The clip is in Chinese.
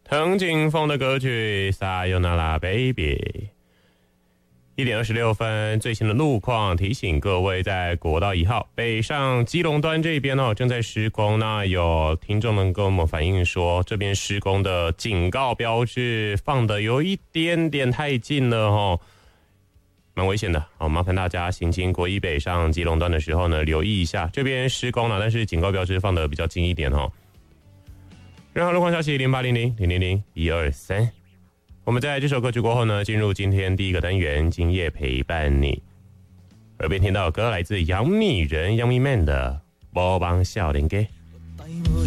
藤井风的歌曲《Sayonara Baby》。1点26分，最新的路况提醒各位，在国道1号北上基隆端这边正在施工。那有听众能跟我们反映说，这边施工的警告标志放的有一点点太近了蛮危险的。好，麻烦大家行经国一北上基隆端的时候呢，留意一下这边施工了，但是警告标志放的比较近一点任何路况消息0800-000-123。我们在这首歌曲过后呢，进入今天第一个单元，今夜陪伴你。耳边听到的歌来自杨幂人 Young Me Man 的《波邦笑脸歌》。